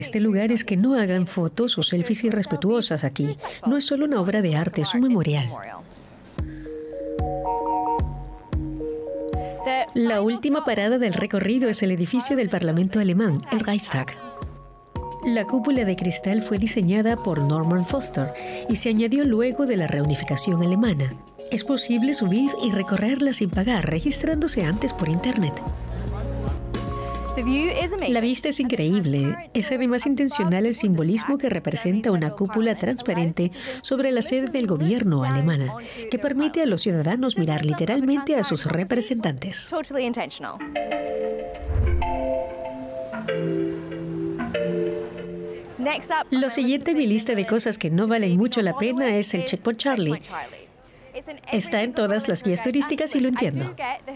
este lugar es que no hagan fotos o selfies irrespetuosas aquí. No es solo una obra de arte, es un memorial. La última parada del recorrido es el edificio del Parlamento alemán, el Reichstag. La cúpula de cristal fue diseñada por Norman Foster y se añadió luego de la reunificación alemana. Es posible subir y recorrerla sin pagar, registrándose antes por internet. La vista es increíble. Es además intencional el simbolismo que representa una cúpula transparente sobre la sede del gobierno alemana, que permite a los ciudadanos mirar literalmente a sus representantes. Lo siguiente en mi lista de cosas que no valen mucho la pena es el Checkpoint Charlie. Está en todas las guías turísticas y lo entiendo.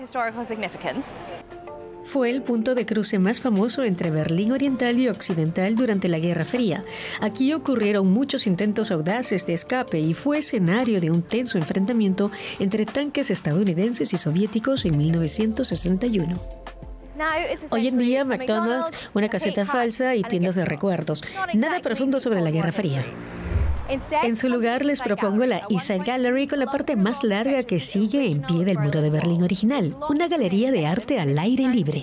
Fue el punto de cruce más famoso entre Berlín Oriental y Occidental durante la Guerra Fría. Aquí ocurrieron muchos intentos audaces de escape y fue escenario de un tenso enfrentamiento entre tanques estadounidenses y soviéticos en 1961. Hoy en día, McDonald's, una caseta falsa y tiendas de recuerdos. Nada profundo sobre la Guerra Fría. En su lugar, les propongo la East Side Gallery con la parte más larga que sigue en pie del muro de Berlín original, una galería de arte al aire libre.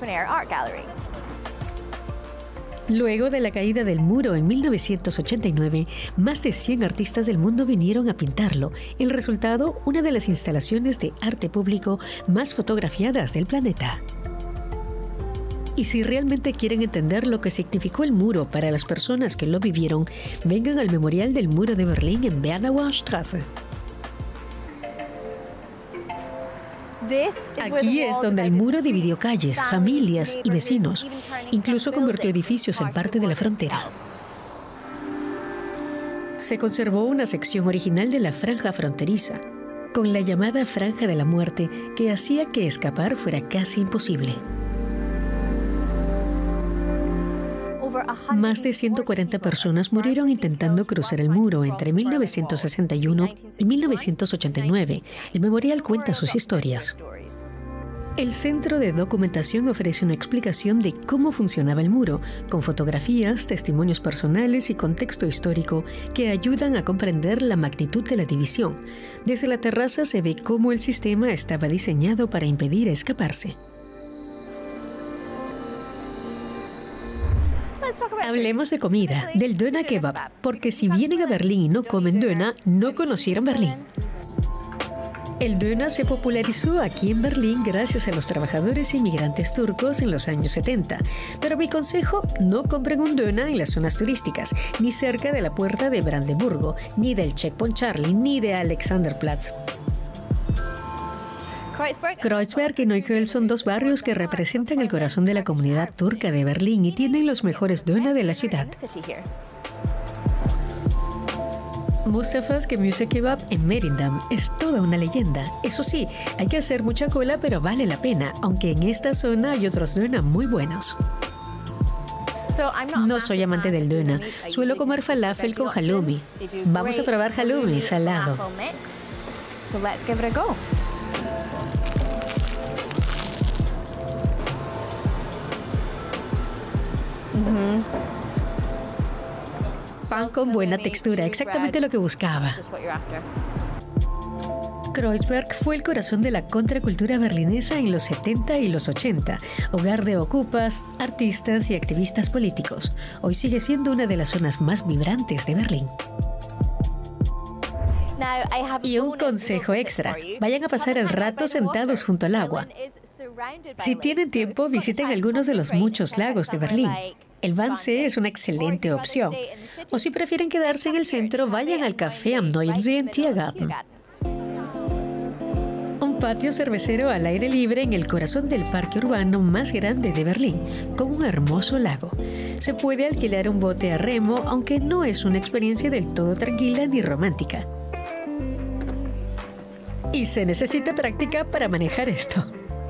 Luego de la caída del muro en 1989, más de 100 artistas del mundo vinieron a pintarlo. El resultado, una de las instalaciones de arte público más fotografiadas del planeta. Y si realmente quieren entender lo que significó el muro para las personas que lo vivieron, vengan al Memorial del Muro de Berlín en Bernauer Straße. Aquí es donde el muro dividió calles, familias y vecinos. Incluso convirtió edificios en parte de la frontera. Se conservó una sección original de la franja fronteriza, con la llamada Franja de la Muerte, que hacía que escapar fuera casi imposible. Más de 140 personas murieron intentando cruzar el muro entre 1961 y 1989. El memorial cuenta sus historias. El Centro de Documentación ofrece una explicación de cómo funcionaba el muro, con fotografías, testimonios personales y contexto histórico que ayudan a comprender la magnitud de la división. Desde la terraza se ve cómo el sistema estaba diseñado para impedir escaparse. Hablemos de comida, del Döner Kebab, porque si vienen a Berlín y no comen Döner, no conocieron Berlín. El Döner se popularizó aquí en Berlín gracias a los trabajadores inmigrantes turcos en los años 70. Pero mi consejo, no compren un Döner en las zonas turísticas, ni cerca de la puerta de Brandeburgo, ni del Checkpoint Charlie, ni de Alexanderplatz. Kreuzberg y Neukölln son dos barrios que representan el corazón de la comunidad turca de Berlín y tienen los mejores Döner de la ciudad. Mustafa's Gemüse Kebab en Merindam es toda una leyenda. Eso sí, hay que hacer mucha cola, pero vale la pena, aunque en esta zona hay otros Döner muy buenos. No soy amante del Döner, suelo comer falafel con halloumi. Vamos a probar halloumi salado. Pan con buena textura, exactamente lo que buscaba. Kreuzberg fue el corazón de la contracultura berlinesa en los 70 y los 80, hogar de ocupas, artistas y activistas políticos. Hoy sigue siendo una de las zonas más vibrantes de Berlín. Y un consejo extra, vayan a pasar el rato sentados junto al agua. Si tienen tiempo, visiten algunos de los muchos lagos de Berlín. El Wannsee es una excelente opción. O si prefieren quedarse en el centro, vayan al Café am Neuensee en Tiergarten. Un patio cervecero al aire libre en el corazón del parque urbano más grande de Berlín, con un hermoso lago. Se puede alquilar un bote a remo, aunque no es una experiencia del todo tranquila ni romántica. Y se necesita práctica para manejar esto.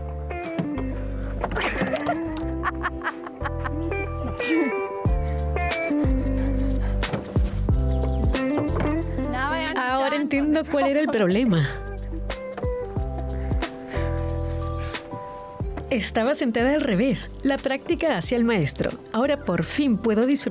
Ahora entiendo cuál era el problema. Estaba sentada al revés. La práctica hacia el maestro. Ahora por fin puedo disfrutar